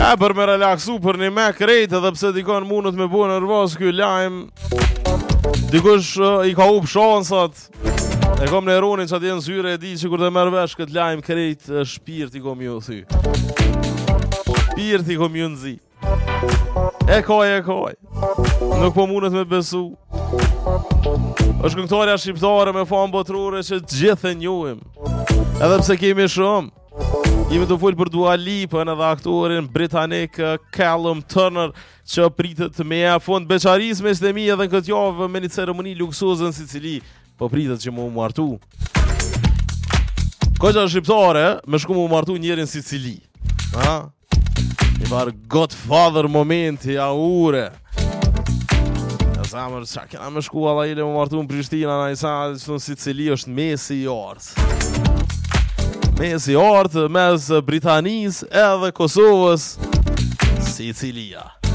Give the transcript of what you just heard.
Për me relaksu për një me krejt edhe pse dikon mundet me bu nervoz ky lajm. Dikush i ka up shansat. E kom në eronin që atje në zyre e di që kur të merr vesh këtë lajm krejt shpirti kom ju thy. Shpirti kom ju nzi. E kaj. Nuk po mundet me besu. Është këngëtarja shqiptare me famë botrore që gjithë e njohim. Edhe pse kemi shumë. Jemi të full për Dua Lipën edhe aktorin britanik Callum Turner që pritet me e fond beqaris me shtemi edhe në këtë javë me një ceremoni luksoze në Sicili, po pritet që mu martu. Koqa shqiptare me shku mu martu njerin Sicili. Një farë Godfather momenti, aure. Zamër, qa kena me shku alla ile mu martu në Prishtina, na i sa që në Sicili është mesi i artë. Mesi i artë mes Britanisë edhe Kosovës, Sicilia.